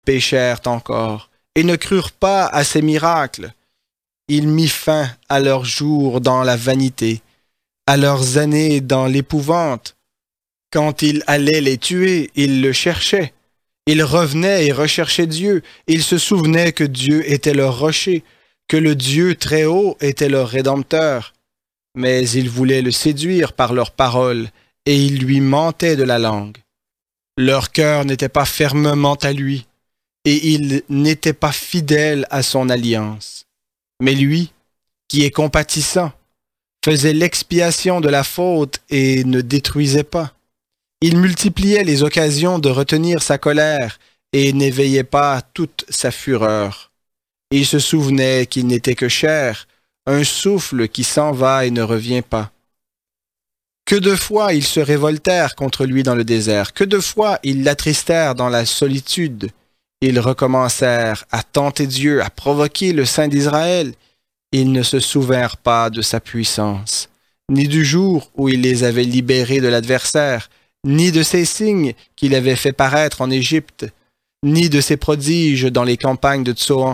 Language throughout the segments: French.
péchèrent encore et ne crurent pas à ses miracles. Il mit fin à leurs jours dans la vanité, à leurs années dans l'épouvante. Quand il allait les tuer, ils le cherchaient. Ils revenaient et recherchaient Dieu. Ils se souvenaient que Dieu était leur rocher, que le Dieu très haut était leur rédempteur. Mais ils voulaient le séduire par leurs paroles, et ils lui mentaient de la langue. Leur cœur n'était pas fermement à lui, et ils n'étaient pas fidèles à son alliance. Mais lui, qui est compatissant, faisait l'expiation de la faute et ne détruisait pas. Il multipliait les occasions de retenir sa colère et n'éveillait pas toute sa fureur. Il se souvenait qu'il n'était que chair, un souffle qui s'en va et ne revient pas. Que de fois ils se révoltèrent contre lui dans le désert, que de fois ils l'attristèrent dans la solitude. Ils recommencèrent à tenter Dieu, à provoquer le Saint d'Israël. Ils ne se souvinrent pas de sa puissance, ni du jour où il les avait libérés de l'adversaire, ni de ses signes qu'il avait fait paraître en Égypte, ni de ses prodiges dans les campagnes de Tsoan.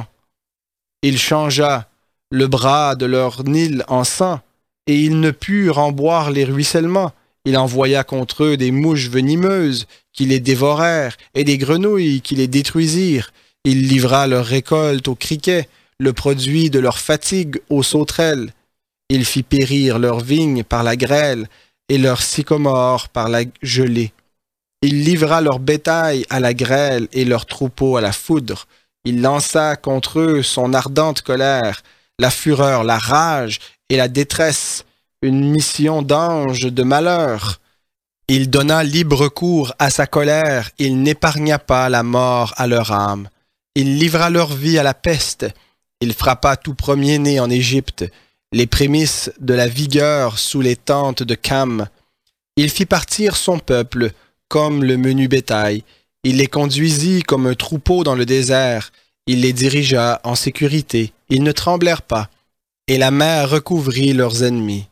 Il changea le bras de leur Nil en sang, et ils ne purent en boire les ruissellements. Il envoya contre eux des mouches venimeuses qui les dévorèrent, et des grenouilles qui les détruisirent. Il livra leur récolte aux criquets, le produit de leur fatigue aux sauterelles. Il fit périr leurs vignes par la grêle, et leurs sycomores par la gelée. Il livra leur bétail à la grêle et leurs troupeaux à la foudre. Il lança contre eux son ardente colère, la fureur, la rage et la détresse, une mission d'ange de malheur. Il donna libre cours à sa colère, il n'épargna pas la mort à leur âme. Il livra leur vie à la peste, il frappa tout premier-né en Égypte, les prémices de la vigueur sous les tentes de Cam. Il fit partir son peuple comme le menu bétail. Il les conduisit comme un troupeau dans le désert. Il les dirigea en sécurité. Ils ne tremblèrent pas. Et la mer recouvrit leurs ennemis.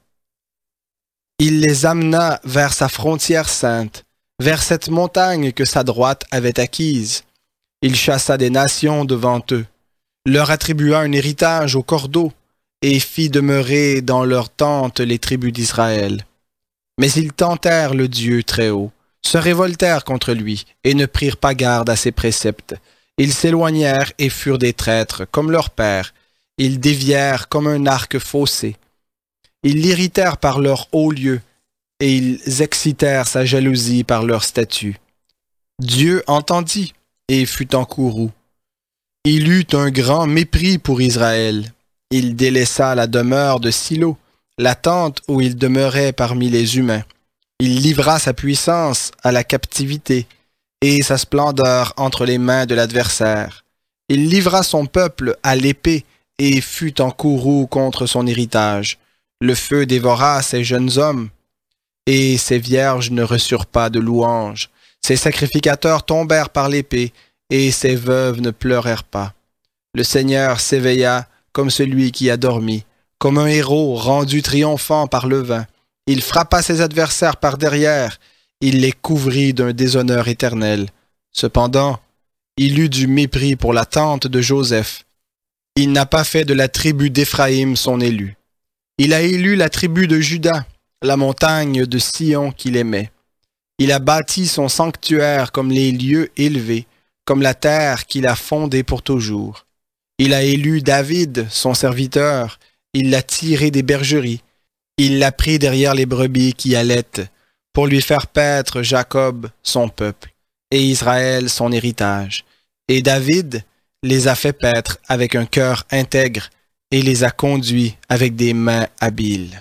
Il les amena vers sa frontière sainte, vers cette montagne que sa droite avait acquise. Il chassa des nations devant eux, leur attribua un héritage au cordeau, et fit demeurer dans leurs tentes les tribus d'Israël. Mais ils tentèrent le Dieu très haut, se révoltèrent contre lui, et ne prirent pas garde à ses préceptes. Ils s'éloignèrent et furent des traîtres, comme leur père. Ils dévièrent comme un arc faussé. Ils l'irritèrent par leur haut lieu, et ils excitèrent sa jalousie par leur statut. Dieu entendit, et fut en courroux. Il eut un grand mépris pour Israël. Il délaissa la demeure de Silo, la tente où il demeurait parmi les humains. Il livra sa puissance à la captivité et sa splendeur entre les mains de l'adversaire. Il livra son peuple à l'épée et fut en courroux contre son héritage. Le feu dévora ses jeunes hommes, et ses vierges ne reçurent pas de louanges. Ses sacrificateurs tombèrent par l'épée, et ses veuves ne pleurèrent pas. Le Seigneur s'éveilla comme celui qui a dormi, comme un héros rendu triomphant par le vin. Il frappa ses adversaires par derrière, il les couvrit d'un déshonneur éternel. Cependant, il eut du mépris pour la tente de Joseph. Il n'a pas fait de la tribu d'Éphraïm son élu. Il a élu la tribu de Juda, la montagne de Sion qu'il aimait. Il a bâti son sanctuaire comme les lieux élevés, comme la terre qu'il a fondée pour toujours. Il a élu David, son serviteur, il l'a tiré des bergeries, il l'a pris derrière les brebis qui allaitent, pour lui faire paître Jacob, son peuple, et Israël, son héritage. Et David les a fait paître avec un cœur intègre, et les a conduits avec des mains habiles.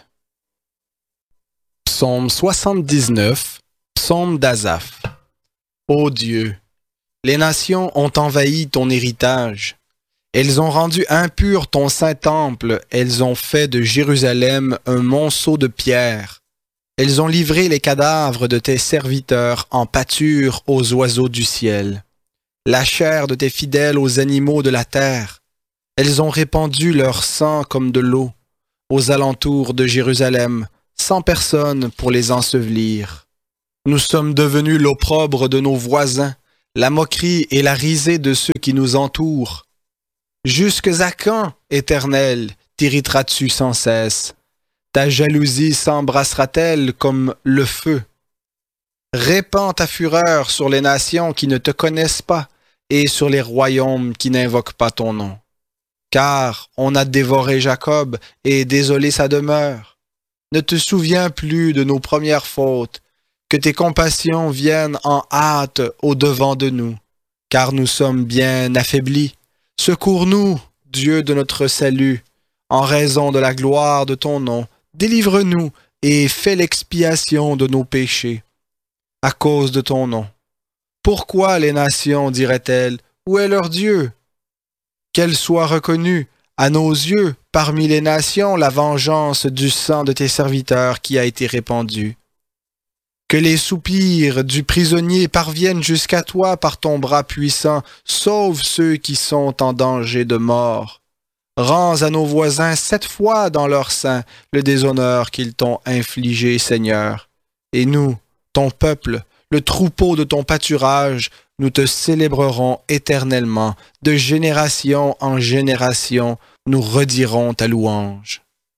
Psaume 79, psaume d'Asaph. Ô Dieu, les nations ont envahi ton héritage. Elles ont rendu impur ton saint temple. Elles ont fait de Jérusalem un monceau de pierre. Elles ont livré les cadavres de tes serviteurs en pâture aux oiseaux du ciel, la chair de tes fidèles aux animaux de la terre. Elles ont répandu leur sang comme de l'eau aux alentours de Jérusalem, sans personne pour les ensevelir. Nous sommes devenus l'opprobre de nos voisins, la moquerie et la risée de ceux qui nous entourent. Jusque à quand, Éternel, t'irriteras-tu sans cesse? Ta jalousie s'embrassera-t-elle comme le feu? Répands ta fureur sur les nations qui ne te connaissent pas et sur les royaumes qui n'invoquent pas ton nom. Car on a dévoré Jacob et désolé sa demeure. Ne te souviens plus de nos premières fautes, que tes compassions viennent en hâte au-devant de nous, car nous sommes bien affaiblis. Secours-nous, Dieu de notre salut, en raison de la gloire de ton nom. Délivre-nous et fais l'expiation de nos péchés, à cause de ton nom. Pourquoi les nations, diraient-elles, où est leur Dieu? Qu'elle soit reconnue à nos yeux parmi les nations la vengeance du sang de tes serviteurs qui a été répandue. Que les soupirs du prisonnier parviennent jusqu'à toi par ton bras puissant, sauve ceux qui sont en danger de mort. Rends à nos voisins 7 fois dans leur sein le déshonneur qu'ils t'ont infligé, Seigneur. Et nous, ton peuple, le troupeau de ton pâturage, nous te célébrerons éternellement. De génération en génération, nous redirons ta louange.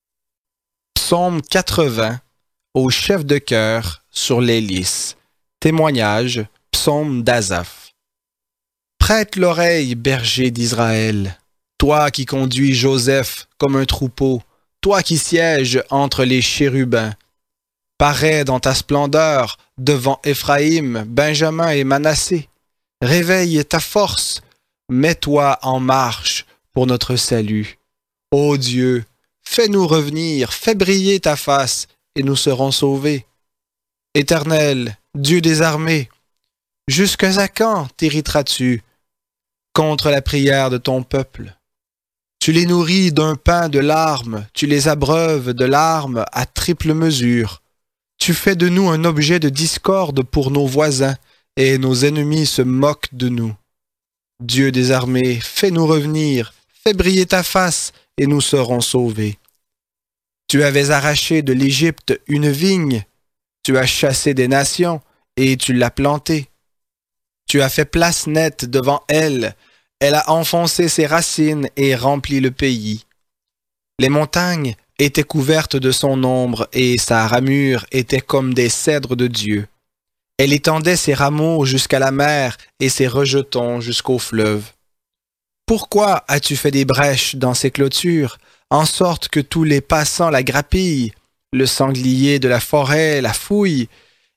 Psaume 80, au chef de chœur sur les lys. Témoignage, psaume d'Asaph. Prête l'oreille, berger d'Israël. Toi qui conduis Joseph comme un troupeau, toi qui sièges entre les chérubins, parais dans ta splendeur devant Éphraïm, Benjamin et Manassé. Réveille ta force, mets-toi en marche pour notre salut. Ô Dieu, fais-nous revenir, fais briller ta face, et nous serons sauvés. Éternel, Dieu des armées, jusqu'à quand t'irriteras-tu contre la prière de ton peuple? Tu les nourris d'un pain de larmes, tu les abreuves de larmes à triple mesure. Tu fais de nous un objet de discorde pour nos voisins, et nos ennemis se moquent de nous. Dieu des armées, fais-nous revenir, fais briller ta face, et nous serons sauvés. Tu avais arraché de l'Égypte une vigne, tu as chassé des nations, et tu l'as plantée. Tu as fait place nette devant elle, elle a enfoncé ses racines et rempli le pays. Les montagnes étaient couvertes de son ombre et sa ramure était comme des cèdres de Dieu. Elle étendait ses rameaux jusqu'à la mer et ses rejetons jusqu'au fleuve. Pourquoi as-tu fait des brèches dans ses clôtures, en sorte que tous les passants la grappillent, le sanglier de la forêt la fouille,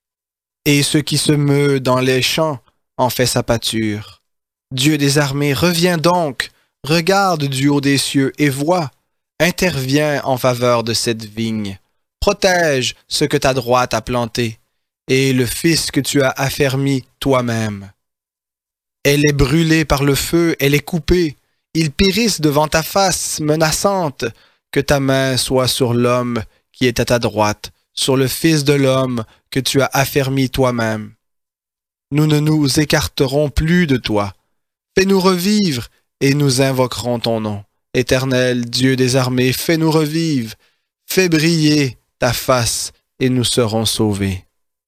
et ce qui se meut dans les champs en fait sa pâture? Dieu des armées, reviens donc, regarde du haut des cieux et vois, interviens en faveur de cette vigne, protège ce que ta droite a planté, et le fils que tu as affermi toi-même. Elle est brûlée par le feu, elle est coupée, ils périssent devant ta face menaçante, que ta main soit sur l'homme qui est à ta droite, sur le fils de l'homme que tu as affermi toi-même. Nous ne nous écarterons plus de toi. Fais-nous revivre, et nous invoquerons ton nom. Éternel, Dieu des armées, fais-nous revivre. Fais briller ta face, et nous serons sauvés.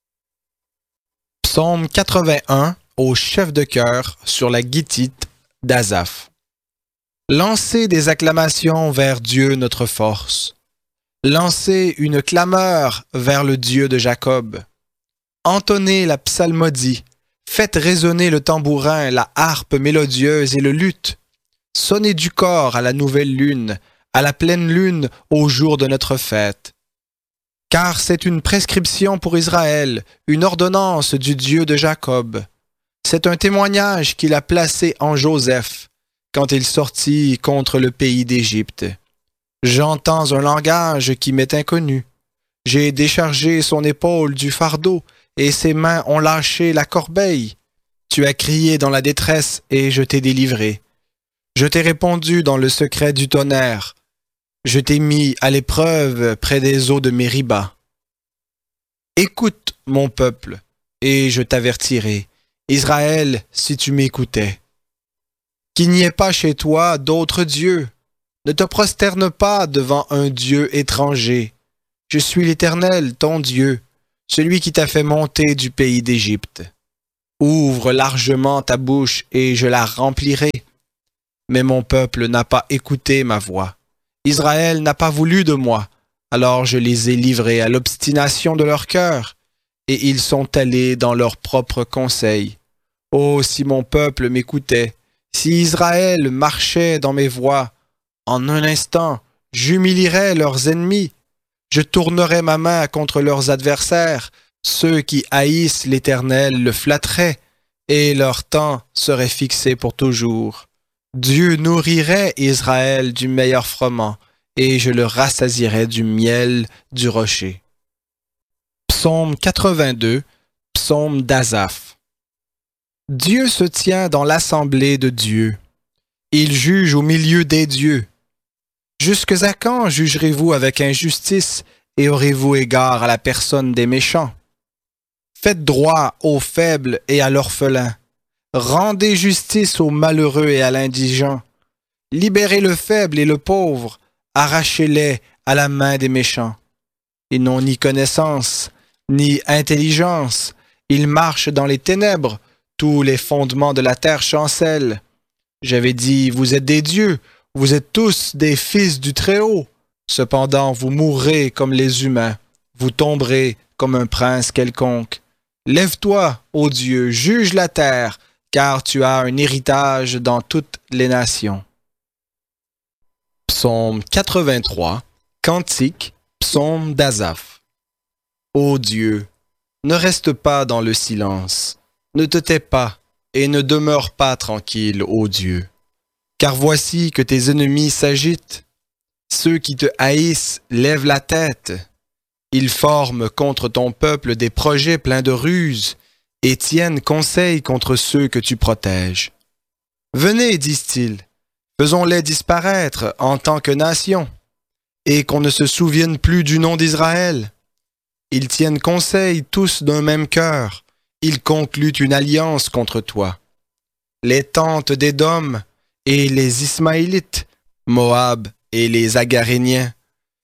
Psaume 81, au chef de chœur sur la guitite d'Asaph. Lancez des acclamations vers Dieu notre force. Lancez une clameur vers le Dieu de Jacob. Entonnez la psalmodie. Faites résonner le tambourin, la harpe mélodieuse et le luth. Sonnez du cor à la nouvelle lune, à la pleine lune, au jour de notre fête. Car c'est une prescription pour Israël, une ordonnance du Dieu de Jacob. C'est un témoignage qu'il a placé en Joseph, quand il sortit contre le pays d'Égypte. J'entends un langage qui m'est inconnu. J'ai déchargé son épaule du fardeau, et ses mains ont lâché la corbeille. Tu as crié dans la détresse, et je t'ai délivré. Je t'ai répondu dans le secret du tonnerre. Je t'ai mis à l'épreuve près des eaux de Mériba. Écoute, mon peuple, et je t'avertirai. Israël, si tu m'écoutais. Qu'il n'y ait pas chez toi d'autres dieux. Ne te prosterne pas devant un Dieu étranger. Je suis l'Éternel, ton Dieu, celui qui t'a fait monter du pays d'Égypte. Ouvre largement ta bouche et je la remplirai. Mais mon peuple n'a pas écouté ma voix. Israël n'a pas voulu de moi. Alors je les ai livrés à l'obstination de leur cœur, et ils sont allés dans leurs propres conseils. Oh, si mon peuple m'écoutait, si Israël marchait dans mes voies, en un instant, j'humilierais leurs ennemis. Je tournerais ma main contre leurs adversaires. Ceux qui haïssent l'Éternel le flatteraient, et leur temps serait fixé pour toujours. Dieu nourrirait Israël du meilleur froment, et je le rassasierai du miel du rocher. Psaume 82, psaume d'Asaph. Dieu se tient dans l'assemblée de Dieu. Il juge au milieu des dieux. Jusque à quand jugerez-vous avec injustice et aurez-vous égard à la personne des méchants? Faites droit aux faibles et à l'orphelin. Rendez justice aux malheureux et à l'indigent. Libérez le faible et le pauvre. Arrachez-les à la main des méchants. Ils n'ont ni connaissance, ni intelligence. Ils marchent dans les ténèbres. Tous les fondements de la terre chancellent. J'avais dit, vous êtes des dieux. Vous êtes tous des fils du Très-Haut. Cependant, vous mourrez comme les humains. Vous tomberez comme un prince quelconque. Lève-toi, ô Dieu, juge la terre, car tu as un héritage dans toutes les nations. Psaume 83, cantique, psaume d'Asaph. Ô Dieu, ne reste pas dans le silence, ne te tais pas et ne demeure pas tranquille, ô Dieu. Car voici que tes ennemis s'agitent. Ceux qui te haïssent lèvent la tête. Ils forment contre ton peuple des projets pleins de ruses et tiennent conseil contre ceux que tu protèges. Venez, disent-ils, faisons-les disparaître en tant que nation, et qu'on ne se souvienne plus du nom d'Israël. Ils tiennent conseil tous d'un même cœur. Ils concluent une alliance contre toi. Les tentes d'Édom et les Ismaélites, Moab et les Agaréniens,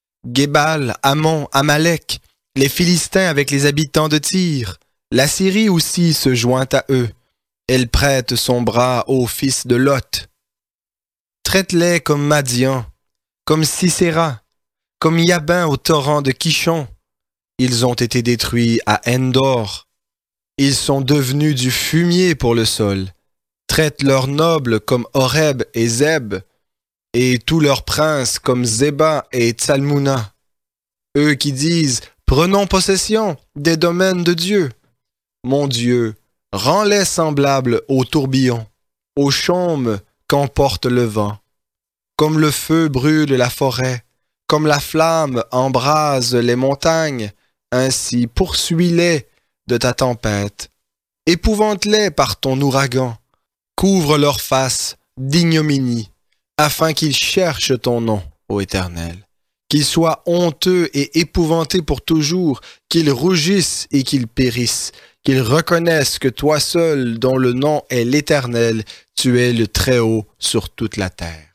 Gébal, Ammon, Amalek, les Philistins avec les habitants de Tyr, la Syrie aussi se joint à eux. Elle prête son bras aux fils de Lot. Traite-les comme Madian, comme Sisera, comme Yabin au torrent de Kishon. Ils ont été détruits à Endor. Ils sont devenus du fumier pour le sol. Traite leurs nobles comme Horeb et Zeb, et tous leurs princes comme Zéba et Tsalmouna. Eux qui disent « Prenons possession des domaines de Dieu ». Mon Dieu, rends-les semblables aux tourbillons, aux chaumes qu'emporte le vent. Comme le feu brûle la forêt, comme la flamme embrase les montagnes, ainsi poursuis-les de ta tempête. Épouvante-les par ton ouragan. Couvre leur face d'ignominie, afin qu'ils cherchent ton nom, ô Éternel. Qu'ils soient honteux et épouvantés pour toujours, qu'ils rougissent et qu'ils périssent, qu'ils reconnaissent que toi seul, dont le nom est l'Éternel, tu es le Très-Haut sur toute la terre.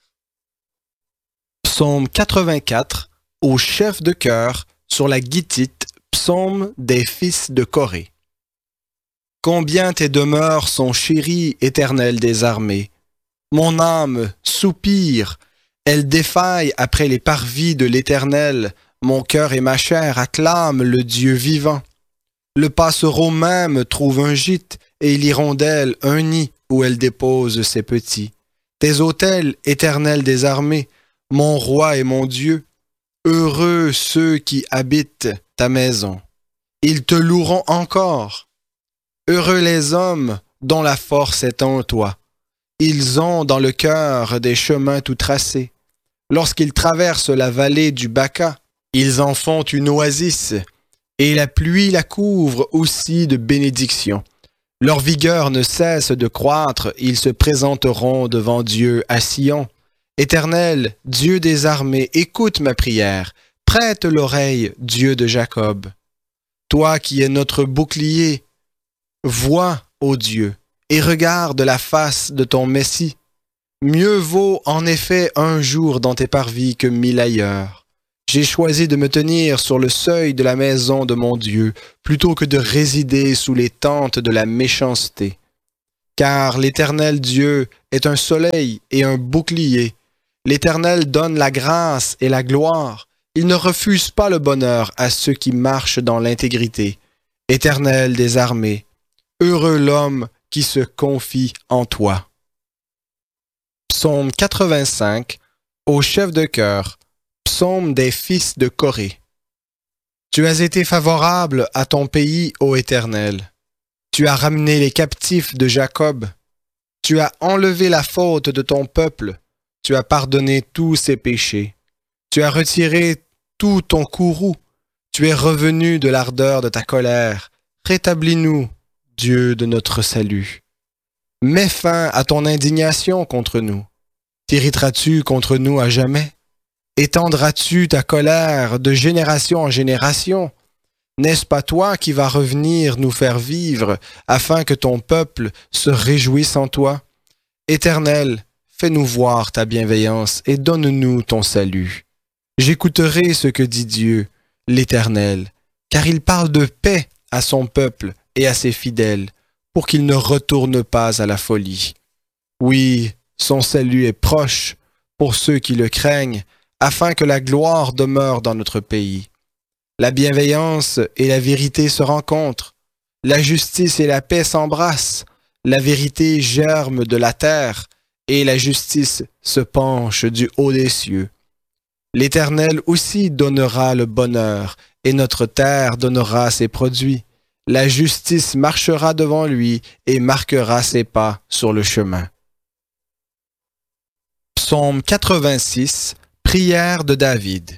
Psaume 84, au chef de chœur, sur la guitite, psaume des fils de Corée. Combien tes demeures sont chéries, Éternel des armées. Mon âme soupire, elle défaille après les parvis de l'Éternel. Mon cœur et ma chair acclament le Dieu vivant. Le passereau même trouve un gîte et l'hirondelle un nid où elle dépose ses petits. Tes autels, Éternel des armées, mon roi et mon Dieu, heureux ceux qui habitent ta maison. Ils te loueront encore. Heureux les hommes dont la force est en toi. Ils ont dans le cœur des chemins tout tracés. Lorsqu'ils traversent la vallée du Baca, ils en font une oasis, et la pluie la couvre aussi de bénédictions. Leur vigueur ne cesse de croître, ils se présenteront devant Dieu à Sion. Éternel, Dieu des armées, écoute ma prière, prête l'oreille, Dieu de Jacob. Toi qui es notre bouclier, vois, ô Dieu, et regarde la face de ton Messie. Mieux vaut en effet un jour dans tes parvis que 1000 ailleurs. J'ai choisi de me tenir sur le seuil de la maison de mon Dieu, plutôt que de résider sous les tentes de la méchanceté. Car l'Éternel Dieu est un soleil et un bouclier. L'Éternel donne la grâce et la gloire. Il ne refuse pas le bonheur à ceux qui marchent dans l'intégrité. Éternel des armées, heureux l'homme qui se confie en toi. Psaume 85, au chef de chœur, psaume des fils de Corée. Tu as été favorable à ton pays, ô Éternel. Tu as ramené les captifs de Jacob. Tu as enlevé la faute de ton peuple. Tu as pardonné tous ses péchés. Tu as retiré tout ton courroux. Tu es revenu de l'ardeur de ta colère. Rétablis-nous, Dieu de notre salut. Mets fin à ton indignation contre nous. T'irriteras-tu contre nous à jamais? Étendras-tu ta colère de génération en génération? N'est-ce pas toi qui vas revenir nous faire vivre afin que ton peuple se réjouisse en toi? Éternel, fais-nous voir ta bienveillance et donne-nous ton salut. J'écouterai ce que dit Dieu, l'Éternel, car il parle de paix à son peuple et à ses fidèles, pour qu'ils ne retournent pas à la folie. Oui, son salut est proche pour ceux qui le craignent, afin que la gloire demeure dans notre pays. La bienveillance et la vérité se rencontrent, la justice et la paix s'embrassent, la vérité germe de la terre, et la justice se penche du haut des cieux. L'Éternel aussi donnera le bonheur, et notre terre donnera ses produits. La justice marchera devant lui et marquera ses pas sur le chemin. Psaume 86, prière de David.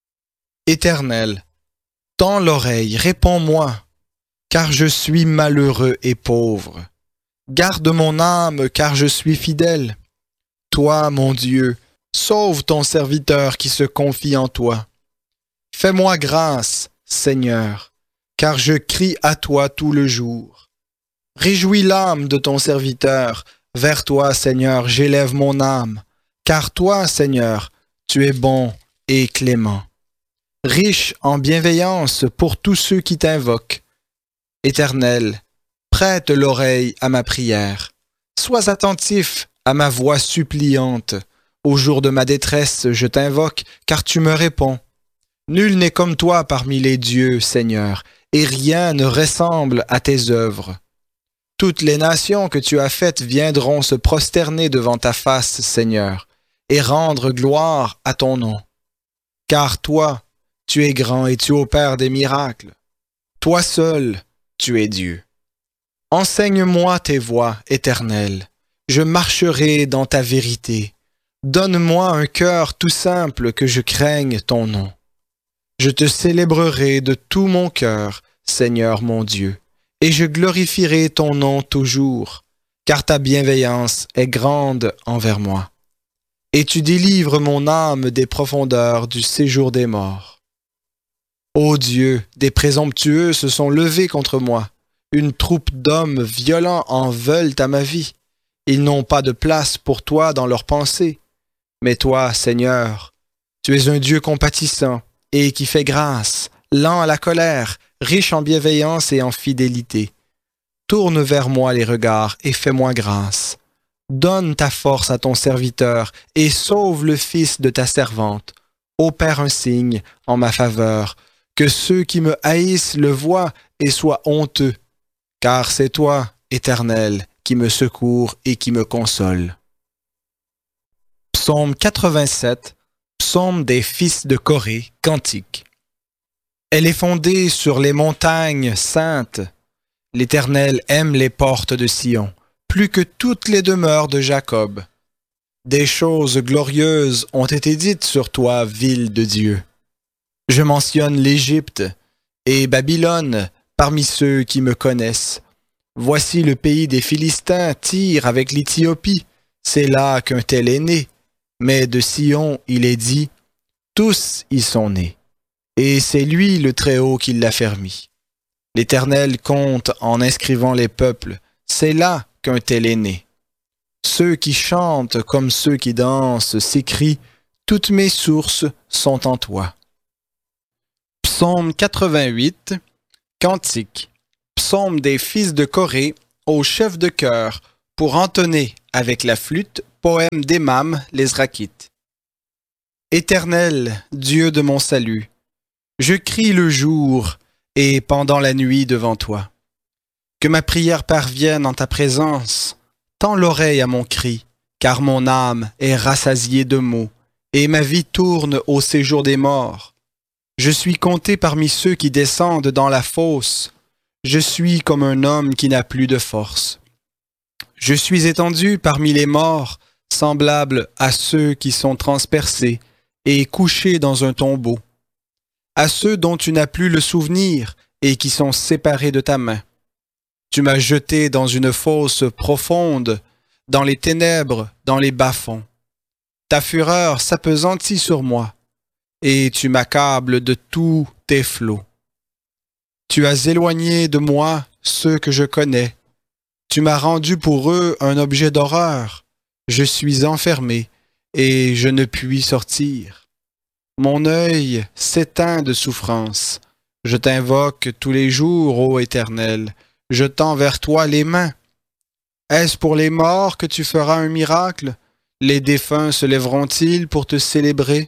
Éternel, tends l'oreille, réponds-moi, car je suis malheureux et pauvre. Garde mon âme, car je suis fidèle. Toi, mon Dieu, sauve ton serviteur qui se confie en toi. Fais-moi grâce, Seigneur, car je crie à toi tout le jour. Réjouis l'âme de ton serviteur. Vers toi, Seigneur, j'élève mon âme, car toi, Seigneur, tu es bon et clément. Riche en bienveillance pour tous ceux qui t'invoquent. Éternel, prête l'oreille à ma prière. Sois attentif à ma voix suppliante. Au jour de ma détresse, je t'invoque, car tu me réponds. Nul n'est comme toi parmi les dieux, Seigneur, et rien ne ressemble à tes œuvres. Toutes les nations que tu as faites viendront se prosterner devant ta face, Seigneur, et rendre gloire à ton nom. Car toi, tu es grand et tu opères des miracles. Toi seul, tu es Dieu. Enseigne-moi tes voies, Éternel. Je marcherai dans ta vérité. Donne-moi un cœur tout simple que je craigne ton nom. Je te célébrerai de tout mon cœur, Seigneur mon Dieu, et je glorifierai ton nom toujours, car ta bienveillance est grande envers moi. Et tu délivres mon âme des profondeurs du séjour des morts. Ô Dieu, des présomptueux se sont levés contre moi. Une troupe d'hommes violents en veulent à ma vie. Ils n'ont pas de place pour toi dans leurs pensées. Mais toi, Seigneur, tu es un Dieu compatissant et qui fait grâce, lent à la colère, riche en bienveillance et en fidélité. Tourne vers moi les regards et fais-moi grâce. Donne ta force à ton serviteur et sauve le fils de ta servante. Opère un signe en ma faveur, que ceux qui me haïssent le voient et soient honteux. Car c'est toi, Éternel, qui me secours et qui me console. Psaume 87, psaume des fils de Corée, cantique. Elle est fondée sur les montagnes saintes. L'Éternel aime les portes de Sion, plus que toutes les demeures de Jacob. Des choses glorieuses ont été dites sur toi, ville de Dieu. Je mentionne l'Égypte et Babylone parmi ceux qui me connaissent. Voici le pays des Philistins, Tyr avec l'Éthiopie. C'est là qu'un tel est né. Mais de Sion, il est dit, tous y sont nés. Et c'est lui le Très-Haut qui l'a fermi. L'Éternel compte en inscrivant les peuples. C'est là qu'un tel est né. Ceux qui chantent comme ceux qui dansent s'écrient, toutes mes sources sont en toi. Psaume 88, Cantique. Psaume des fils de Corée au chef de chœur pour entonner avec la flûte, poème d'Hémam l'Ezrakhite. Éternel, Dieu de mon salut, je crie le jour et pendant la nuit devant toi. Que ma prière parvienne en ta présence, tends l'oreille à mon cri, car mon âme est rassasiée de maux, et ma vie tourne au séjour des morts. Je suis compté parmi ceux qui descendent dans la fosse. Je suis comme un homme qui n'a plus de force. Je suis étendu parmi les morts, semblable à ceux qui sont transpercés et couchés dans un tombeau, à ceux dont tu n'as plus le souvenir et qui sont séparés de ta main. Tu m'as jeté dans une fosse profonde, dans les ténèbres, dans les bas-fonds. Ta fureur s'appesantit sur moi, et tu m'accables de tous tes flots. Tu as éloigné de moi ceux que je connais. Tu m'as rendu pour eux un objet d'horreur. Je suis enfermé, et je ne puis sortir. Mon œil s'éteint de souffrance. Je t'invoque tous les jours, ô Éternel. Je tends vers toi les mains. Est-ce pour les morts que tu feras un miracle? Les défunts se lèveront-ils pour te célébrer?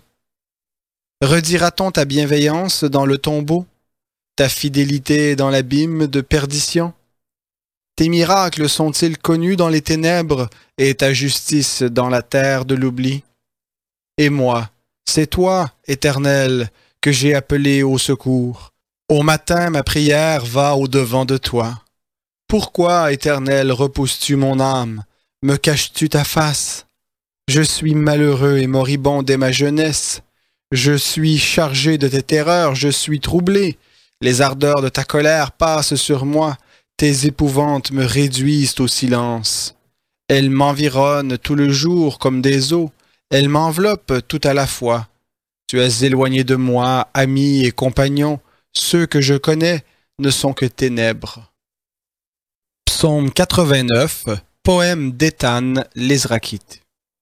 Redira-t-on ta bienveillance dans le tombeau, ta fidélité dans l'abîme de perdition? Tes miracles sont-ils connus dans les ténèbres et ta justice dans la terre de l'oubli? Et moi, c'est toi, Éternel, que j'ai appelé au secours. Au matin, ma prière va au-devant de toi. Pourquoi, Éternel, repousses-tu mon âme? Me caches-tu ta face? Je suis malheureux et moribond dès ma jeunesse. Je suis chargé de tes terreurs, je suis troublé. Les ardeurs de ta colère passent sur moi. Tes épouvantes me réduisent au silence. Elles m'environnent tout le jour comme des eaux. Elles m'enveloppent tout à la fois. Tu as éloigné de moi, amis et compagnons. Ceux que je connais ne sont que ténèbres. Psaume 89, poème d'Étan l'Ezrakhite.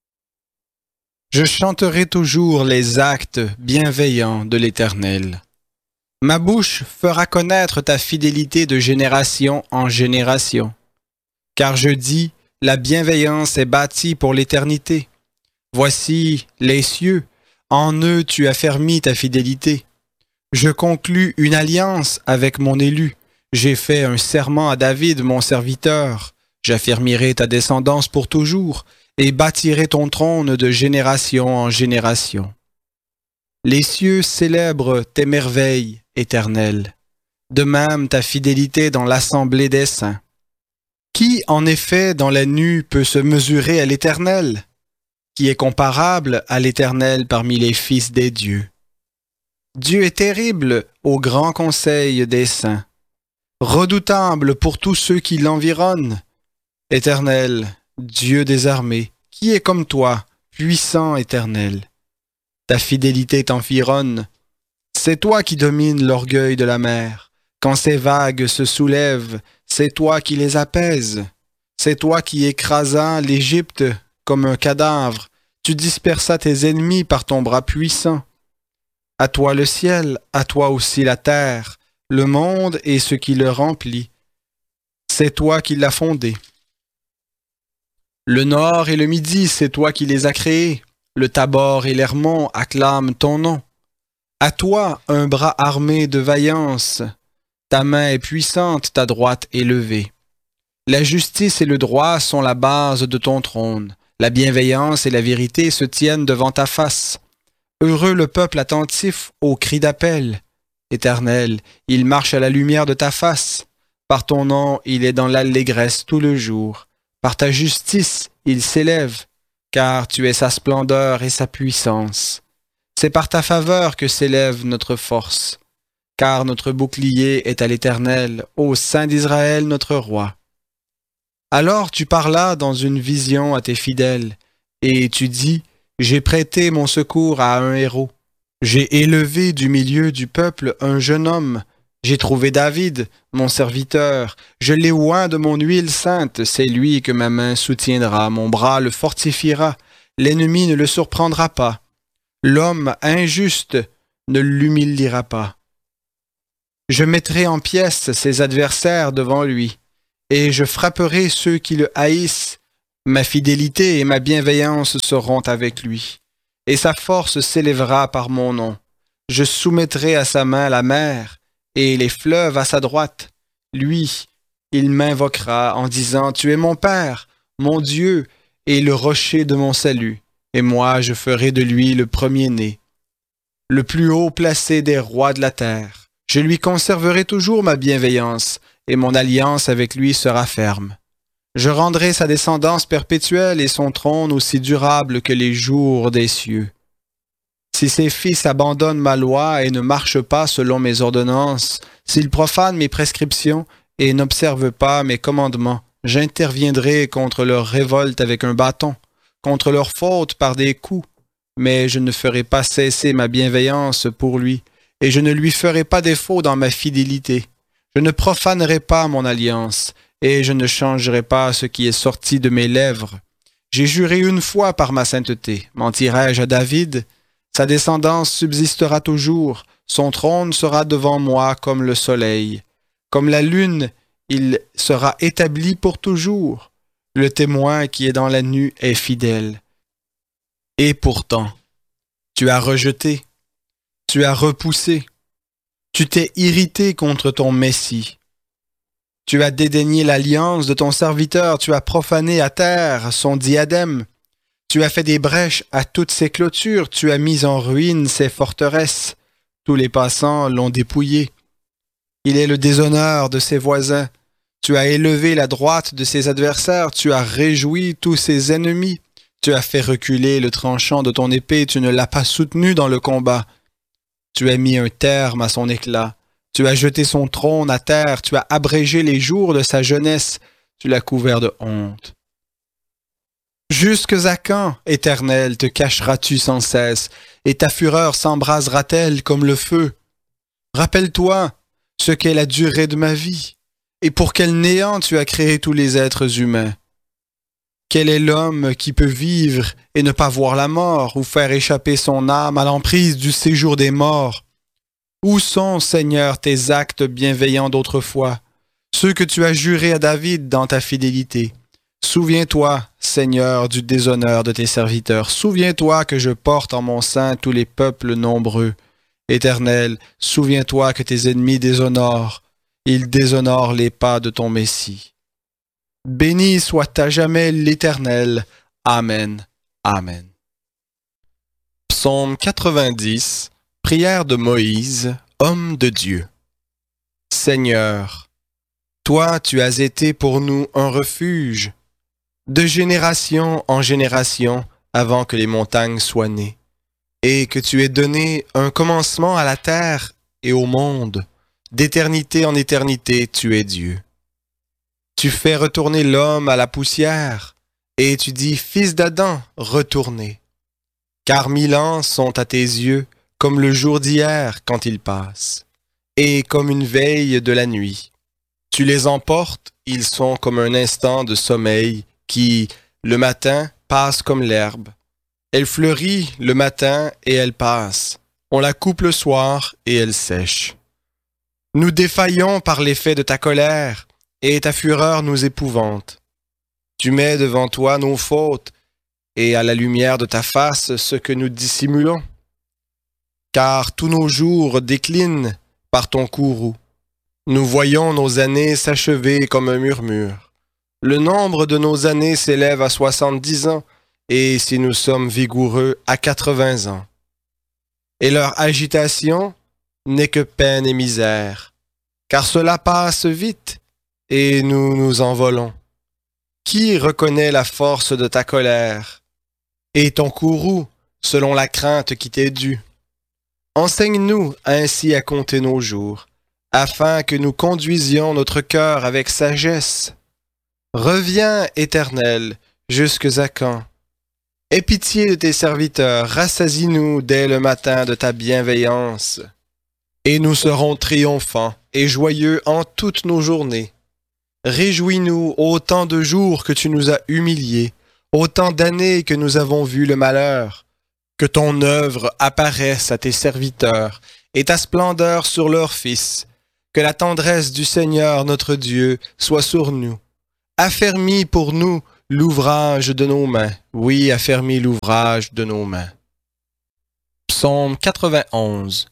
Je chanterai toujours les actes bienveillants de l'Éternel. Ma bouche fera connaître ta fidélité de génération en génération. Car je dis, la bienveillance est bâtie pour l'éternité. Voici les cieux, en eux tu as fermi ta fidélité. Je conclus une alliance avec mon élu. J'ai fait un serment à David, mon serviteur. J'affermirai ta descendance pour toujours et bâtirai ton trône de génération en génération. Les cieux célèbrent tes merveilles, Éternel. De même ta fidélité dans l'assemblée des saints. Qui, en effet, dans la nue peut se mesurer à l'Éternel? Qui est comparable à l'Éternel parmi les fils des dieux? Dieu est terrible au grand conseil des saints, redoutable pour tous ceux qui l'environnent. Éternel, Dieu des armées, qui est comme toi, puissant Éternel? Ta fidélité t'environne. C'est toi qui domines l'orgueil de la mer. Quand ces vagues se soulèvent, c'est toi qui les apaises. C'est toi qui écrasas l'Égypte comme un cadavre. Tu dispersas tes ennemis par ton bras puissant. À toi le ciel, à toi aussi la terre, le monde et ce qui le remplit. C'est toi qui l'as fondé. Le nord et le midi, c'est toi qui les as créés. Le Tabor et l'Hermon acclament ton nom. À toi, un bras armé de vaillance. Ta main est puissante, ta droite est levée. La justice et le droit sont la base de ton trône. La bienveillance et la vérité se tiennent devant ta face. Heureux le peuple attentif aux cris d'appel. Éternel, il marche à la lumière de ta face. Par ton nom, il est dans l'allégresse tout le jour. Par ta justice, il s'élève, car tu es sa splendeur et sa puissance. C'est par ta faveur que s'élève notre force, car notre bouclier est à l'Éternel, au Saint d'Israël notre roi. Alors tu parlas dans une vision à tes fidèles, et tu dis, j'ai prêté mon secours à un héros. J'ai élevé du milieu du peuple un jeune homme. J'ai trouvé David, mon serviteur. Je l'ai oint de mon huile sainte. C'est lui que ma main soutiendra. Mon bras le fortifiera. L'ennemi ne le surprendra pas. L'homme injuste ne l'humiliera pas. Je mettrai en pièces ses adversaires devant lui, et je frapperai ceux qui le haïssent. Ma fidélité et ma bienveillance seront avec lui, et sa force s'élèvera par mon nom. Je soumettrai à sa main la mer, et les fleuves à sa droite. Lui, il m'invoquera en disant, « Tu es mon Père, mon Dieu, et le rocher de mon salut. » Et moi, je ferai de lui le premier-né, le plus haut placé des rois de la terre. Je lui conserverai toujours ma bienveillance, et mon alliance avec lui sera ferme. Je rendrai sa descendance perpétuelle et son trône aussi durable que les jours des cieux. Si ses fils abandonnent ma loi et ne marchent pas selon mes ordonnances, s'ils profanent mes prescriptions et n'observent pas mes commandements, j'interviendrai contre leur révolte avec un bâton, contre leur faute par des coups, mais je ne ferai pas cesser ma bienveillance pour lui, et je ne lui ferai pas défaut dans ma fidélité. Je ne profanerai pas mon alliance, et je ne changerai pas ce qui est sorti de mes lèvres. J'ai juré une fois par ma sainteté, mentirai-je à David? Sa descendance subsistera toujours, son trône sera devant moi comme le soleil. Comme la lune, il sera établi pour toujours. Le témoin qui est dans la nue est fidèle. Et pourtant, tu as rejeté, tu as repoussé, tu t'es irrité contre ton Messie. Tu as dédaigné l'alliance de ton serviteur, tu as profané à terre son diadème. Tu as fait des brèches à toutes ses clôtures, tu as mis en ruine ses forteresses. Tous les passants l'ont dépouillé. Il est le déshonneur de ses voisins. Tu as élevé la droite de ses adversaires, tu as réjoui tous ses ennemis. Tu as fait reculer le tranchant de ton épée, tu ne l'as pas soutenu dans le combat. Tu as mis un terme à son éclat. Tu as jeté son trône à terre, tu as abrégé les jours de sa jeunesse, tu l'as couvert de honte. Jusque à quand, Éternel, te cacheras-tu sans cesse, et ta fureur s'embrasera-t-elle comme le feu? Rappelle-toi ce qu'est la durée de ma vie, et pour quel néant tu as créé tous les êtres humains. Quel est l'homme qui peut vivre et ne pas voir la mort, ou faire échapper son âme à l'emprise du séjour des morts? Où sont, Seigneur, tes actes bienveillants d'autrefois, ceux que tu as jurés à David dans ta fidélité? Souviens-toi, Seigneur, du déshonneur de tes serviteurs. Souviens-toi que je porte en mon sein tous les peuples nombreux. Éternel, souviens-toi que tes ennemis déshonorent. Ils déshonorent les pas de ton Messie. Béni soit à jamais l'Éternel. Amen. Amen. Psaume 90. Prière de Moïse, homme de Dieu. Seigneur, toi tu as été pour nous un refuge, de génération en génération avant que les montagnes soient nées, et que tu aies donné un commencement à la terre et au monde. D'éternité en éternité, tu es Dieu. Tu fais retourner l'homme à la poussière, et tu dis, fils d'Adam, retournez. Car 1000 ans sont à tes yeux, comme le jour d'hier quand il passe, et comme une veille de la nuit. Tu les emportes, ils sont comme un instant de sommeil qui, le matin, passe comme l'herbe. Elle fleurit le matin et elle passe. On la coupe le soir et elle sèche. Nous défaillons par l'effet de ta colère, et ta fureur nous épouvante. Tu mets devant toi nos fautes, et à la lumière de ta face ce que nous dissimulons. Car tous nos jours déclinent par ton courroux. Nous voyons nos années s'achever comme un murmure. Le nombre de nos années s'élève à 70 ans, et si nous sommes vigoureux, à 80 ans. Et leur agitation n'est que peine et misère, car cela passe vite, et nous nous envolons. Qui reconnaît la force de ta colère, et ton courroux, selon la crainte qui t'est due? Enseigne-nous ainsi à compter nos jours, afin que nous conduisions notre cœur avec sagesse. Reviens, Éternel, jusque à quand? Aie pitié de tes serviteurs, rassasie-nous dès le matin de ta bienveillance, et nous serons triomphants et joyeux en toutes nos journées. Réjouis-nous autant de jours que tu nous as humiliés, autant d'années que nous avons vu le malheur. Que ton œuvre apparaisse à tes serviteurs et ta splendeur sur leurs fils. Que la tendresse du Seigneur notre Dieu soit sur nous. Affermis pour nous l'ouvrage de nos mains. Oui, affermis l'ouvrage de nos mains. Psaume 91.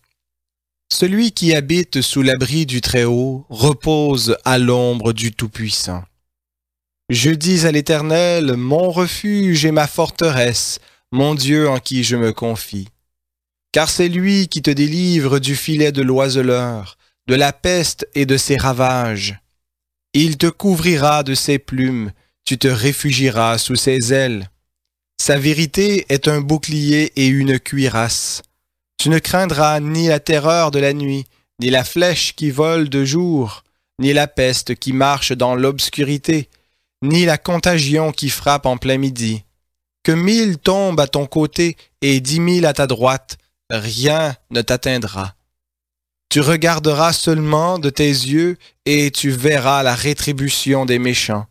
Celui qui habite sous l'abri du Très-Haut repose à l'ombre du Tout-Puissant. Je dis à l'Éternel, mon refuge et ma forteresse, mon Dieu en qui je me confie. Car c'est lui qui te délivre du filet de l'oiseleur, de la peste et de ses ravages. Il te couvrira de ses plumes, tu te réfugieras sous ses ailes. Sa vérité est un bouclier et une cuirasse. Tu ne craindras ni la terreur de la nuit, ni la flèche qui vole de jour, ni la peste qui marche dans l'obscurité, ni la contagion qui frappe en plein midi. Que 1000 tombent à ton côté et 10 000 à ta droite, rien ne t'atteindra. Tu regarderas seulement de tes yeux et tu verras la rétribution des méchants.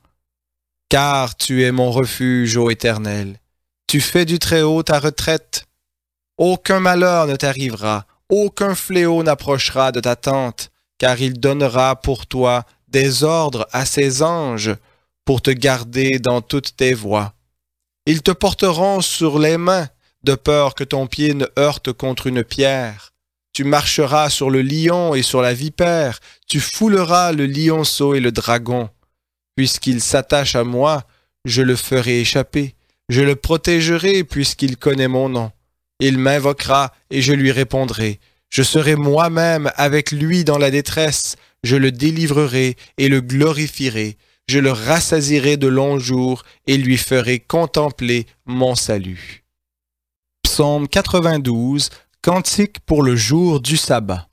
Car tu es mon refuge, ô Éternel. Tu fais du Très-Haut ta retraite. Aucun malheur ne t'arrivera, aucun fléau n'approchera de ta tente, car il donnera pour toi des ordres à ses anges pour te garder dans toutes tes voies. Ils te porteront sur les mains, de peur que ton pied ne heurte contre une pierre. Tu marcheras sur le lion et sur la vipère, tu fouleras le lionceau et le dragon. Puisqu'il s'attache à moi, je le ferai échapper, je le protégerai puisqu'il connaît mon nom. Il m'invoquera et je lui répondrai. Je serai moi-même avec lui dans la détresse, je le délivrerai et le glorifierai. Je le rassasierai de longs jours et lui ferai contempler mon salut. Psaume 92, cantique pour le jour du sabbat.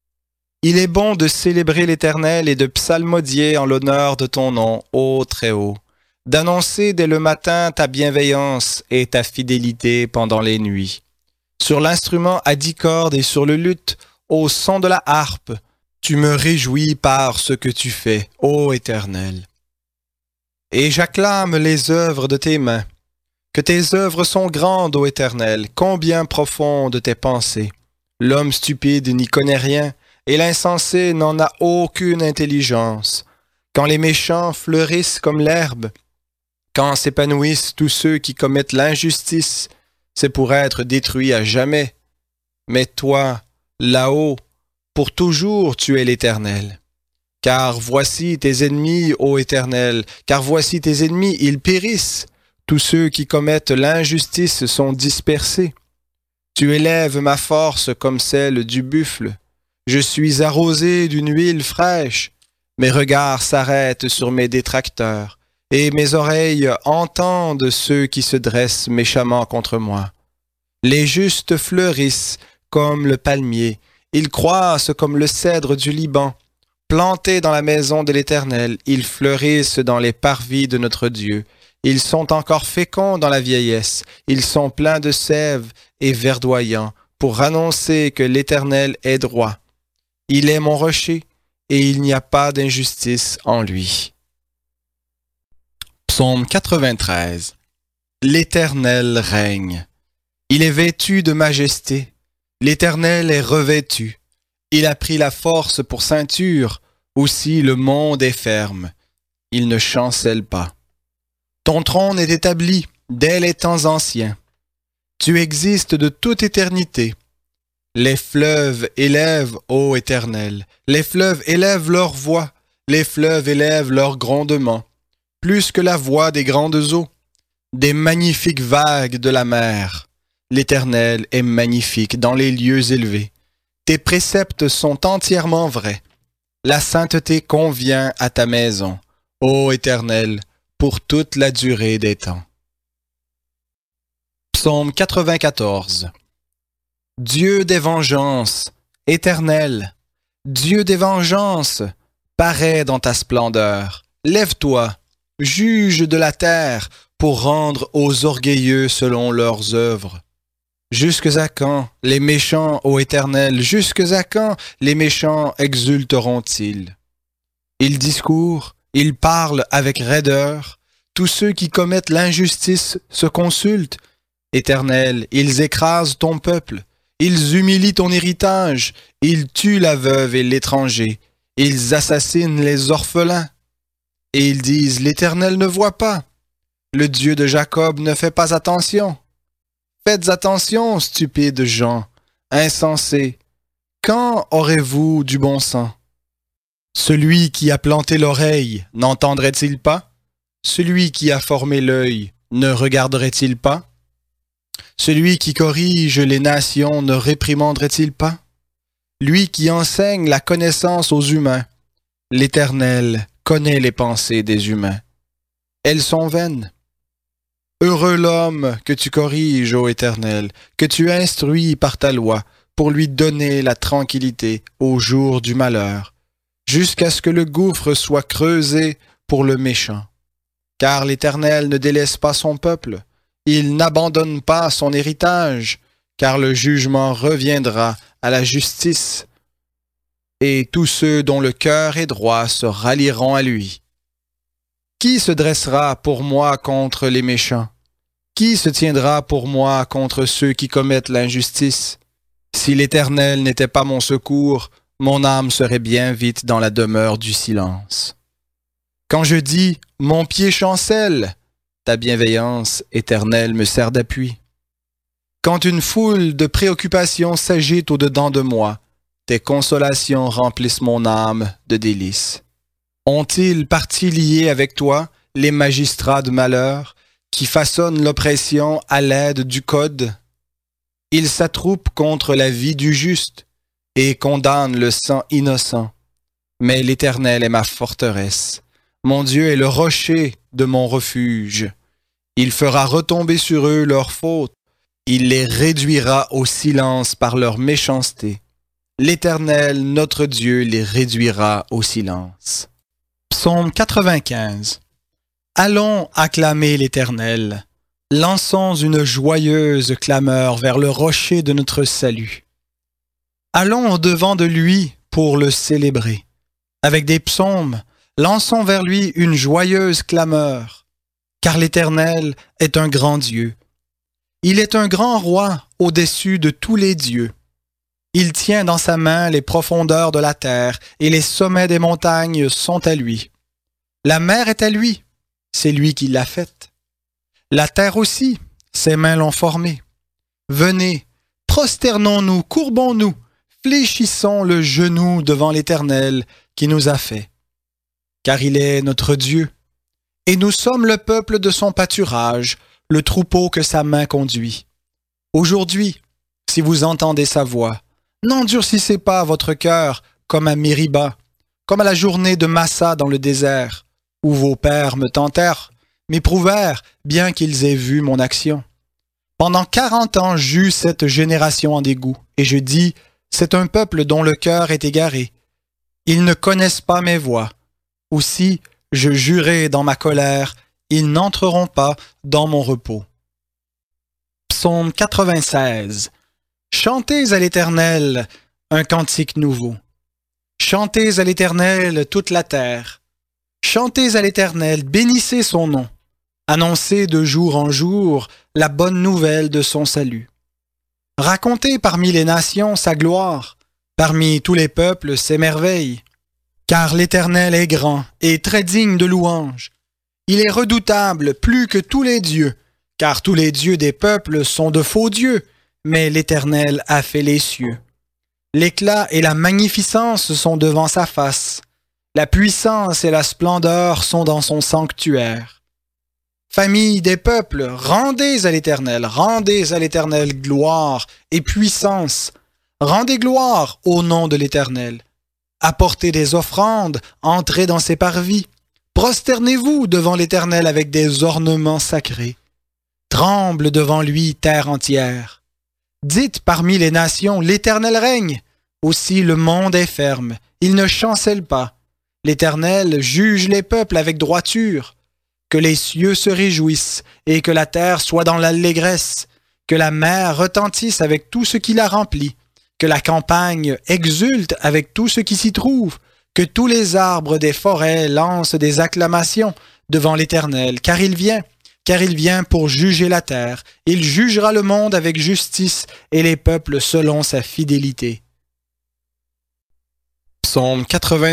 Il est bon de célébrer l'Éternel et de psalmodier en l'honneur de ton nom, ô Très-Haut, d'annoncer dès le matin ta bienveillance et ta fidélité pendant les nuits. Sur l'instrument à 10 cordes et sur le luth, au son de la harpe, tu me réjouis par ce que tu fais, ô Éternel. Et j'acclame les œuvres de tes mains. Que tes œuvres sont grandes, ô Éternel, combien profondes tes pensées. L'homme stupide n'y connaît rien, et l'insensé n'en a aucune intelligence. Quand les méchants fleurissent comme l'herbe, quand s'épanouissent tous ceux qui commettent l'injustice, c'est pour être détruits à jamais. Mais toi, là-haut, pour toujours tu es l'Éternel. Car voici tes ennemis, ô Éternel, car voici tes ennemis, ils périssent. Tous ceux qui commettent l'injustice sont dispersés. Tu élèves ma force comme celle du buffle. Je suis arrosé d'une huile fraîche. Mes regards s'arrêtent sur mes détracteurs, et mes oreilles entendent ceux qui se dressent méchamment contre moi. Les justes fleurissent comme le palmier, ils croissent comme le cèdre du Liban. Plantés dans la maison de l'Éternel, ils fleurissent dans les parvis de notre Dieu. Ils sont encore féconds dans la vieillesse, ils sont pleins de sève et verdoyants pour annoncer que l'Éternel est droit. Il est mon rocher et il n'y a pas d'injustice en lui. Psaume 93. L'Éternel règne. Il est vêtu de majesté. L'Éternel est revêtu. Il a pris la force pour ceinture. Aussi le monde est ferme. Il ne chancelle pas. Ton trône est établi dès les temps anciens. Tu existes de toute éternité. Les fleuves élèvent, ô Éternel. Les fleuves élèvent leur voix. Les fleuves élèvent leur grondement. Plus que la voix des grandes eaux. Des magnifiques vagues de la mer. L'Éternel est magnifique dans les lieux élevés. Tes préceptes sont entièrement vrais. La sainteté convient à ta maison, ô Éternel, pour toute la durée des temps. Psaume 94. Dieu des vengeances, Éternel, Dieu des vengeances, parais dans ta splendeur. Lève-toi, juge de la terre, pour rendre aux orgueilleux selon leurs œuvres. Jusques à quand les méchants, ô Éternel, jusques à quand les méchants exulteront-ils? Ils discourent, ils parlent avec raideur. Tous ceux qui commettent l'injustice se consultent. Éternel, ils écrasent ton peuple. Ils humilient ton héritage. Ils tuent la veuve et l'étranger. Ils assassinent les orphelins. Et ils disent, l'Éternel ne voit pas. Le Dieu de Jacob ne fait pas attention. Faites attention, stupides gens, insensés. Quand aurez-vous du bon sens? Celui qui a planté l'oreille n'entendrait-il pas? Celui qui a formé l'œil ne regarderait-il pas? Celui qui corrige les nations ne réprimanderait-il pas? Lui qui enseigne la connaissance aux humains, l'Éternel connaît les pensées des humains. Elles sont vaines. Heureux l'homme que tu corriges, ô Éternel, que tu instruis par ta loi, pour lui donner la tranquillité au jour du malheur, jusqu'à ce que le gouffre soit creusé pour le méchant. Car l'Éternel ne délaisse pas son peuple, il n'abandonne pas son héritage, car le jugement reviendra à la justice, et tous ceux dont le cœur est droit se rallieront à lui. Qui se dressera pour moi contre les méchants? Qui se tiendra pour moi contre ceux qui commettent l'injustice? Si l'Éternel n'était pas mon secours, mon âme serait bien vite dans la demeure du silence. Quand je dis « mon pied chancelle », ta bienveillance éternelle me sert d'appui. Quand une foule de préoccupations s'agite au-dedans de moi, tes consolations remplissent mon âme de délices. Ont-ils partie liée avec toi, les magistrats de malheur, qui façonnent l'oppression à l'aide du code? Ils s'attroupent contre la vie du juste et condamnent le sang innocent. Mais l'Éternel est ma forteresse. Mon Dieu est le rocher de mon refuge. Il fera retomber sur eux leurs fautes. Il les réduira au silence par leur méchanceté. L'Éternel, notre Dieu, les réduira au silence. Psaume 95. Allons acclamer l'Éternel. Lançons une joyeuse clameur vers le rocher de notre salut. Allons au-devant de lui pour le célébrer. Avec des psaumes, lançons vers lui une joyeuse clameur. Car l'Éternel est un grand Dieu. Il est un grand roi au-dessus de tous les dieux. Il tient dans sa main les profondeurs de la terre et les sommets des montagnes sont à lui. La mer est à lui, c'est lui qui l'a faite. La terre aussi, ses mains l'ont formée. Venez, prosternons-nous, courbons-nous, fléchissons le genou devant l'Éternel qui nous a fait. Car il est notre Dieu, et nous sommes le peuple de son pâturage, le troupeau que sa main conduit. Aujourd'hui, si vous entendez sa voix, n'endurcissez pas votre cœur comme à Mériba, comme à la journée de Massa dans le désert, où vos pères me tentèrent, m'éprouvèrent, bien qu'ils aient vu mon action. Pendant 40 ans, j'eus cette génération en dégoût, et je dis, c'est un peuple dont le cœur est égaré. Ils ne connaissent pas mes voies. Aussi, je jurai dans ma colère, ils n'entreront pas dans mon repos. Psaume 96. Chantez à l'Éternel un cantique nouveau. Chantez à l'Éternel toute la terre. Chantez à l'Éternel, bénissez son nom. Annoncez de jour en jour la bonne nouvelle de son salut. Racontez parmi les nations sa gloire, parmi tous les peuples ses merveilles. Car l'Éternel est grand et très digne de louange. Il est redoutable plus que tous les dieux, car tous les dieux des peuples sont de faux dieux, mais l'Éternel a fait les cieux. L'éclat et la magnificence sont devant sa face. La puissance et la splendeur sont dans son sanctuaire. Famille des peuples, rendez à l'Éternel gloire et puissance. Rendez gloire au nom de l'Éternel. Apportez des offrandes, entrez dans ses parvis. Prosternez-vous devant l'Éternel avec des ornements sacrés. Tremble devant lui terre entière. Dites parmi les nations, l'Éternel règne. Aussi le monde est ferme, il ne chancelle pas. L'Éternel juge les peuples avec droiture. Que les cieux se réjouissent et que la terre soit dans l'allégresse. Que la mer retentisse avec tout ce qui la remplit. Que la campagne exulte avec tout ce qui s'y trouve. Que tous les arbres des forêts lancent des acclamations devant l'Éternel, car il vient pour juger la terre. Il jugera le monde avec justice et les peuples selon sa fidélité. Psaume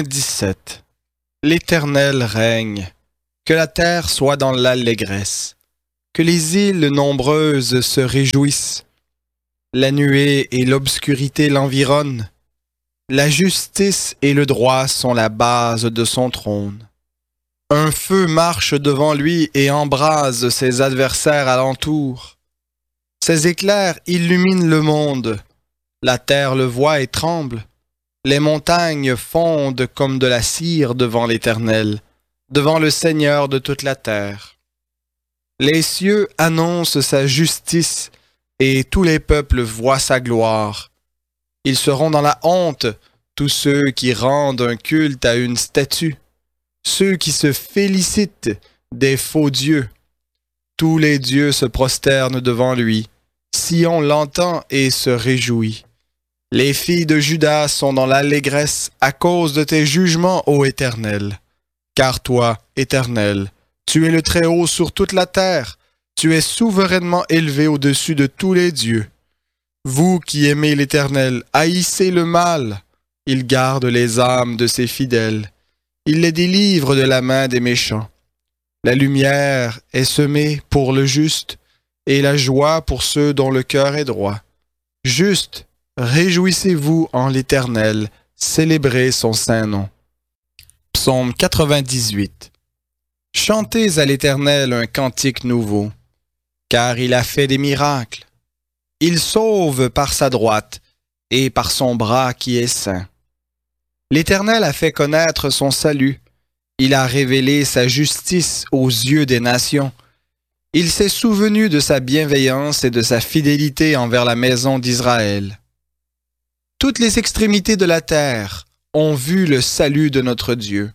97. L'Éternel règne. Que la terre soit dans l'allégresse. Que les îles nombreuses se réjouissent. La nuée et l'obscurité l'environnent. La justice et le droit sont la base de son trône. Un feu marche devant lui et embrase ses adversaires alentour. Ses éclairs illuminent le monde. La terre le voit et tremble. Les montagnes fondent comme de la cire devant l'Éternel, devant le Seigneur de toute la terre. Les cieux annoncent sa justice et tous les peuples voient sa gloire. Ils seront dans la honte, tous ceux qui rendent un culte à une statue, ceux qui se félicitent des faux dieux. Tous les dieux se prosternent devant lui. Sion l'entend et se réjouit. Les filles de Juda sont dans l'allégresse à cause de tes jugements, ô Éternel. Car toi, Éternel, tu es le Très-Haut sur toute la terre. Tu es souverainement élevé au-dessus de tous les dieux. Vous qui aimez l'Éternel, haïssez le mal. Il garde les âmes de ses fidèles. Il les délivre de la main des méchants. La lumière est semée pour le juste, et la joie pour ceux dont le cœur est droit. Juste, réjouissez-vous en l'Éternel, célébrez son saint nom. Psaume 98. Chantez à l'Éternel un cantique nouveau, car il a fait des miracles. Il sauve par sa droite et par son bras qui est saint. L'Éternel a fait connaître son salut. Il a révélé sa justice aux yeux des nations. Il s'est souvenu de sa bienveillance et de sa fidélité envers la maison d'Israël. Toutes les extrémités de la terre ont vu le salut de notre Dieu.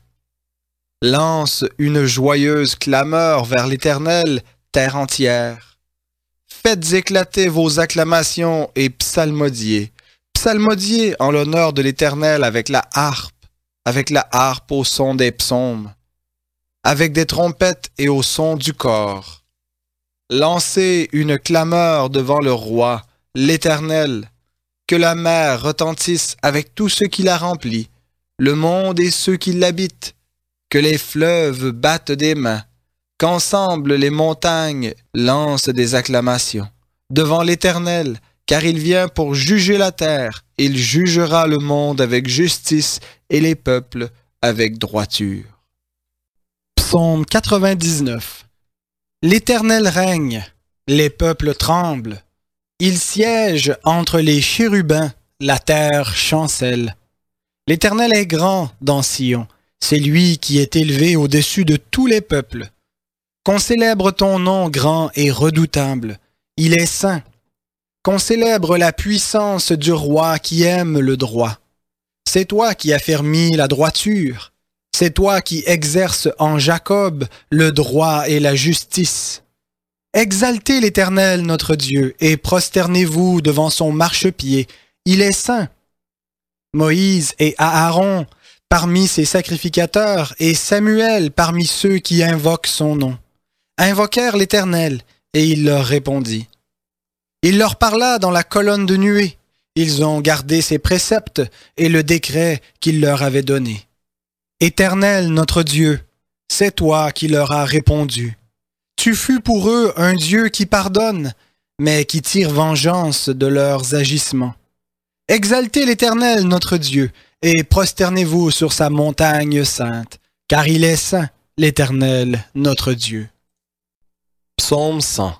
Lance une joyeuse clameur vers l'Éternel, terre entière. Faites éclater vos acclamations et psalmodiez. Psalmodiez en l'honneur de l'Éternel avec la harpe au son des psaumes, avec des trompettes et au son du cor. Lancez une clameur devant le roi, l'Éternel, que la mer retentisse avec tout ce qui la remplit, le monde et ceux qui l'habitent, que les fleuves battent des mains, qu'ensemble les montagnes lancent des acclamations. Devant l'Éternel, car il vient pour juger la terre, il jugera le monde avec justice et les peuples avec droiture. Psaume 99. L'Éternel règne, les peuples tremblent. Il siège entre les chérubins, la terre chancelle. L'Éternel est grand dans Sion, c'est lui qui est élevé au-dessus de tous les peuples. Qu'on célèbre ton nom grand et redoutable, il est saint. Qu'on célèbre la puissance du roi qui aime le droit. C'est toi qui affermis la droiture. C'est toi qui exerces en Jacob le droit et la justice. Exaltez l'Éternel notre Dieu et prosternez-vous devant son marchepied. Il est saint. Moïse et Aaron parmi ses sacrificateurs et Samuel parmi ceux qui invoquent son nom invoquèrent l'Éternel et il leur répondit. Il leur parla dans la colonne de nuée. Ils ont gardé ses préceptes et le décret qu'il leur avait donné. Éternel notre Dieu, c'est toi qui leur as répondu. Tu fus pour eux un Dieu qui pardonne, mais qui tire vengeance de leurs agissements. Exaltez l'Éternel notre Dieu, et prosternez-vous sur sa montagne sainte, car il est saint, l'Éternel notre Dieu. Psaume 100.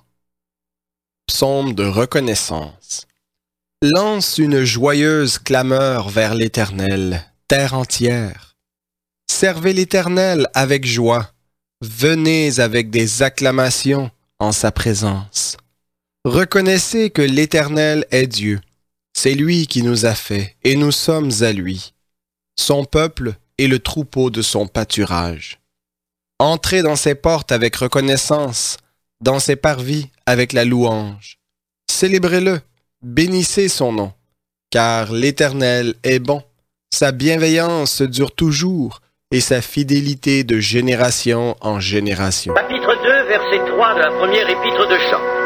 Psaume de reconnaissance. Lance une joyeuse clameur vers l'Éternel, terre entière. Servez l'Éternel avec joie. Venez avec des acclamations en sa présence. Reconnaissez que l'Éternel est Dieu. C'est lui qui nous a fait, et nous sommes à lui. Son peuple est le troupeau de son pâturage. Entrez dans ses portes avec reconnaissance, dans ses parvis avec la louange. Célébrez-le, bénissez son nom, car l'Éternel est bon. Sa bienveillance dure toujours, et sa fidélité de génération en génération. Chapitre 2, verset 3 de la première épître de Jean.